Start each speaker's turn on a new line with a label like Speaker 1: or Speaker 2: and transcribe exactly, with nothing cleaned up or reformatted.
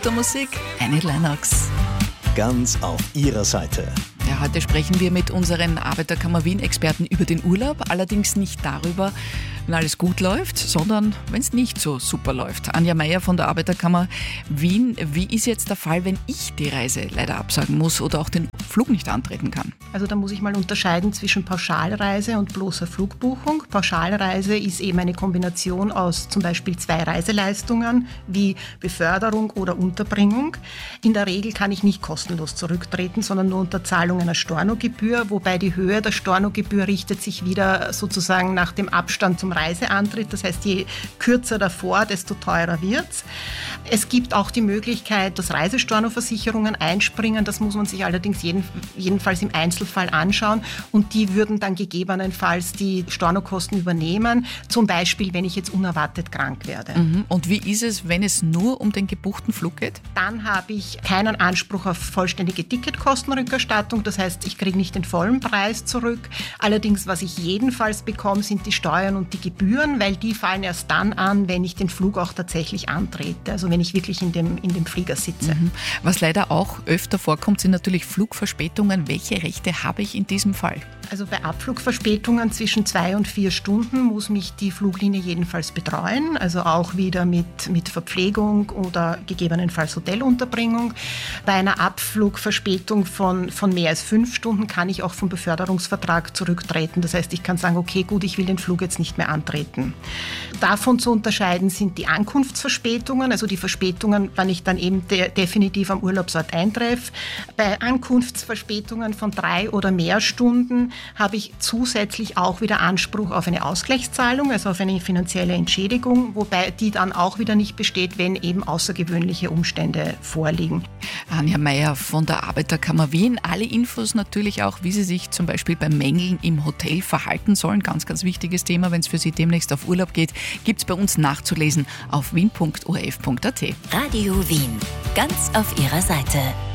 Speaker 1: Der Musik, Annie Lennox.
Speaker 2: Ganz auf Ihrer Seite.
Speaker 1: Ja, heute sprechen wir mit unseren Arbeiterkammer Wien-Experten über den Urlaub, allerdings nicht darüber, wenn alles gut läuft, sondern wenn es nicht so super läuft. Anja Meier von der Arbeiterkammer Wien, wie ist jetzt der Fall, wenn ich die Reise leider absagen muss oder auch den Flug nicht antreten kann?
Speaker 3: Also da muss ich mal unterscheiden zwischen Pauschalreise und bloßer Flugbuchung. Pauschalreise ist eben eine Kombination aus zum Beispiel zwei Reiseleistungen wie Beförderung oder Unterbringung. In der Regel kann ich nicht kostenlos zurücktreten, sondern nur unter Zahlung einer Stornogebühr, wobei die Höhe der Stornogebühr richtet sich wieder sozusagen nach dem Abstand zum Reiseantritt. Das heißt, je kürzer davor, desto teurer wird's. Es gibt auch die Möglichkeit, dass Reisestornoversicherungen einspringen. Das muss man sich allerdings jeden, jedenfalls im Einzelfall anschauen und die würden dann gegebenenfalls die Stornokosten übernehmen, zum Beispiel, wenn ich jetzt unerwartet krank werde.
Speaker 1: Mhm. Und wie ist es, wenn es nur um den gebuchten Flug geht?
Speaker 3: Dann habe ich keinen Anspruch auf vollständige Ticketkostenrückerstattung. Das heißt, ich kriege nicht den vollen Preis zurück. Allerdings, was ich jedenfalls bekomme, sind die Steuern und die Gebühren, weil die fallen erst dann an, wenn ich den Flug auch tatsächlich antrete, also wenn ich wirklich in dem, in dem Flieger sitze.
Speaker 1: Mhm. Was leider auch öfter vorkommt, sind natürlich Flugverspätungen. Welche Rechte habe ich in diesem Fall?
Speaker 3: Also bei Abflugverspätungen zwischen zwei und vier Stunden muss mich die Fluglinie jedenfalls betreuen, also auch wieder mit, mit Verpflegung oder gegebenenfalls Hotelunterbringung. Bei einer Abflugverspätung von, von mehr als fünf Stunden kann ich auch vom Beförderungsvertrag zurücktreten. Das heißt, ich kann sagen, okay, gut, ich will den Flug jetzt nicht mehr antreten. Davon zu unterscheiden sind die Ankunftsverspätungen, also die Verspätungen, wann ich dann eben de- definitiv am Urlaubsort eintreffe. Bei Ankunftsverspätungen von drei oder mehr Stunden habe ich zusätzlich auch wieder Anspruch auf eine Ausgleichszahlung, also auf eine finanzielle Entschädigung, wobei die dann auch wieder nicht besteht, wenn eben außergewöhnliche Umstände vorliegen.
Speaker 1: Anja Meier von der Arbeiterkammer Wien. Alle Infos natürlich auch, wie Sie sich zum Beispiel bei Mängeln im Hotel verhalten sollen. Ganz, ganz wichtiges Thema, wenn es für Sie demnächst auf Urlaub geht, gibt es bei uns nachzulesen auf wien punkt o r f punkt a t.
Speaker 4: Radio Wien, ganz auf Ihrer Seite.